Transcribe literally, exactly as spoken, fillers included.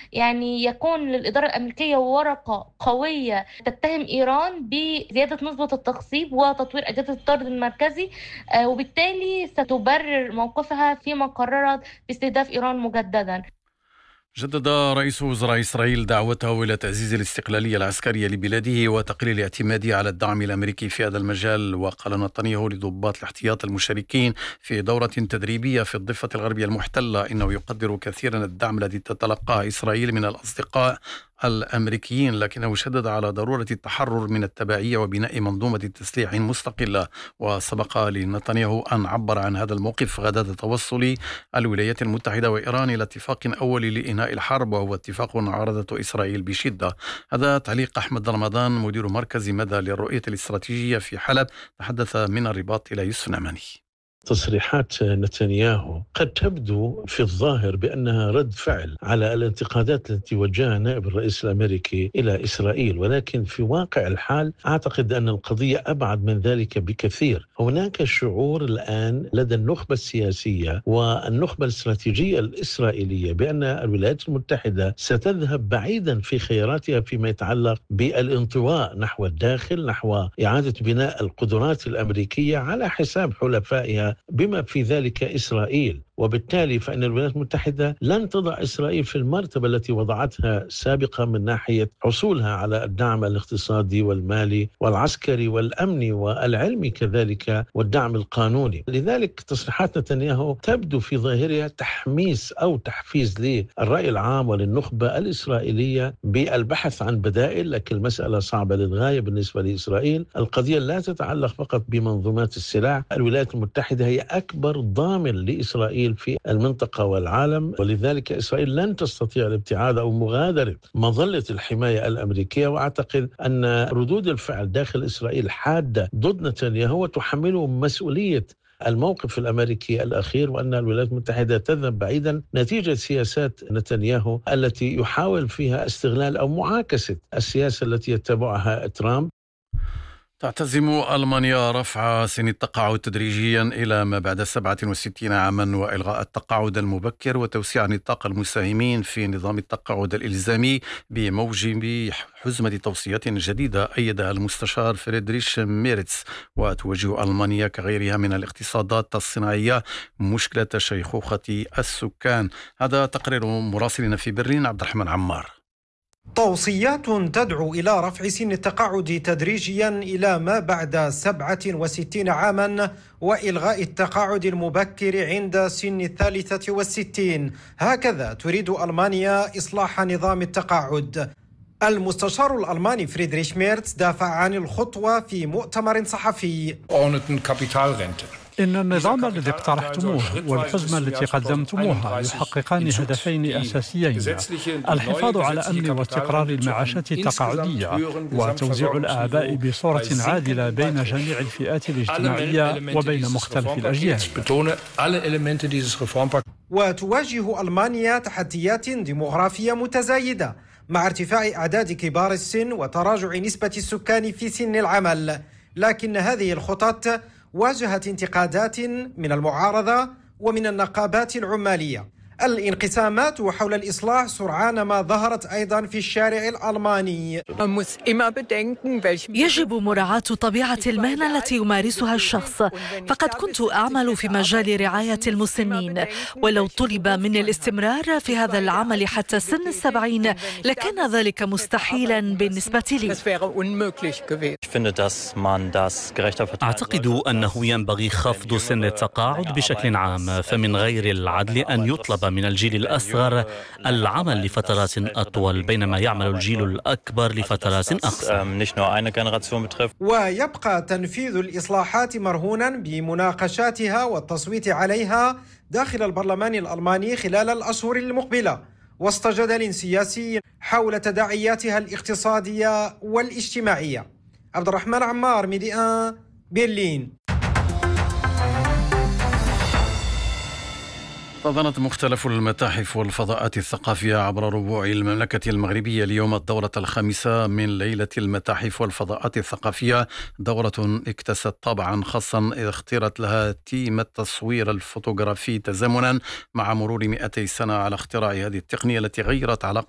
يعني يكون للإدارة الأمريكية ورقة قوية تتهم إيران بزيادة نسبة التخصيب وتطوير أجهزة الطرد المركزي، آه، وبالتالي ستبرر موقفها فيما قررت باستهداف إيران مجددا. جدد رئيس وزراء إسرائيل دعوته إلى تعزيز الاستقلالية العسكرية لبلاده وتقليل الاعتماد على الدعم الأمريكي في هذا المجال. وقال نتنياهو لضباط الاحتياط المشاركين في دورة تدريبية في الضفة الغربية المحتلة إنه يقدر كثيرا الدعم الذي تتلقاه إسرائيل من الأصدقاء الأمريكيين، لكنه شدد على ضرورة التحرر من التبعية وبناء منظومة تسليح مستقلة. وسبق لنتنياهو أن عبر عن هذا الموقف غدا توصل الولايات المتحدة وإيران إلى اتفاق أولي لإنهاء الحرب، وهو اتفاق عارضته إسرائيل بشدة. هذا تعليق أحمد رمضان مدير مركز مدى للرؤية الاستراتيجية في حلب، تحدث من الرباط إلى يوسف نعماني. تصريحات نتنياهو قد تبدو في الظاهر بأنها رد فعل على الانتقادات التي وجهها نائب الرئيس الأمريكي إلى إسرائيل، ولكن في واقع الحال أعتقد أن القضية أبعد من ذلك بكثير. هناك شعور الآن لدى النخبة السياسية والنخبة الاستراتيجية الإسرائيلية بأن الولايات المتحدة ستذهب بعيدا في خياراتها فيما يتعلق بالانطواء نحو الداخل، نحو إعادة بناء القدرات الأمريكية على حساب حلفائها بما في ذلك إسرائيل. وبالتالي فإن الولايات المتحدة لن تضع إسرائيل في المرتبة التي وضعتها سابقا من ناحية حصولها على الدعم الاقتصادي والمالي والعسكري والأمني والعلمي كذلك والدعم القانوني. لذلك تصريحات نتنياهو تبدو في ظاهرها تحميس أو تحفيز للرأي العام وللنخبة الإسرائيلية بالبحث عن بدائل، لكن المسألة صعبة للغاية بالنسبة لإسرائيل. القضية لا تتعلق فقط بمنظومات السلاح، الولايات المتحدة هي أكبر ضامن لإسرائيل في المنطقة والعالم، ولذلك إسرائيل لن تستطيع الابتعاد أو مغادرة مظلة الحماية الأمريكية. وأعتقد أن ردود الفعل داخل إسرائيل حادة ضد نتنياهو وتحمله مسؤولية الموقف الأمريكي الأخير، وأن الولايات المتحدة تذهب بعيدا نتيجة سياسات نتنياهو التي يحاول فيها استغلال أو معاكسة السياسة التي يتبعها ترامب. تعتزم ألمانيا رفع سن التقاعد تدريجيا إلى ما بعد سبعة وستين عاما، وإلغاء التقاعد المبكر وتوسيع نطاق المساهمين في نظام التقاعد الإلزامي بموجب حزمة توصيات جديدة أيدها المستشار فريدريش ميرتس. وتواجه ألمانيا كغيرها من الاقتصادات الصناعية مشكلة شيخوخة السكان. هذا تقرير مراسلنا في برلين عبد الرحمن عمار. توصيات تدعو إلى رفع سن التقاعد تدريجيا إلى ما بعد سبعة وستين عاما وإلغاء التقاعد المبكر عند سن الثالثة والستين. هكذا تريد ألمانيا إصلاح نظام التقاعد. المستشار الألماني فريدريش ميرتس دافع عن الخطوة في مؤتمر صحفي. إن النظام الذي اقترحتموه والحزمة التي قدمتموها يحققان هدفين أساسيين: الحفاظ على أمن واستقرار المعاشات التقاعدية وتوزيع الأعباء بصورة عادلة بين جميع الفئات الاجتماعية وبين مختلف الأجيال. وتواجه ألمانيا تحديات ديموغرافية متزايدة مع ارتفاع أعداد كبار السن وتراجع نسبة السكان في سن العمل، لكن هذه الخطط واجهت انتقادات من المعارضة ومن النقابات العمالية. الانقسامات حول الإصلاح سرعان ما ظهرت أيضا في الشارع الألماني. يجب مراعاة طبيعة المهنة التي يمارسها الشخص، فقد كنت أعمل في مجال رعاية المسنين، ولو طلب مني الاستمرار في هذا العمل حتى سن السبعين لكان ذلك مستحيلا بالنسبة لي. أعتقد أنه ينبغي خفض سن التقاعد بشكل عام، فمن غير العدل أن يطلب من الجيل الأصغر العمل لفترات أطول بينما يعمل الجيل الأكبر لفترات أقصر. ويبقى تنفيذ الإصلاحات مرهونا بمناقشاتها والتصويت عليها داخل البرلمان الألماني خلال الأشهر المقبلة، وسط جدل سياسي حول تداعياتها الاقتصادية والاجتماعية. عبد الرحمن عمار، ميديا برلين. احتضنت مختلف المتاحف والفضاءات الثقافية عبر ربوع المملكة المغربية اليوم الدورة الخامسة من ليلة المتاحف والفضاءات الثقافية، دورة اكتست طابعا خاصا اختيرت لها تيم التصوير الفوتوغرافي تزامنا مع مرور مئتي سنة على اختراع هذه التقنية التي غيرت علاقة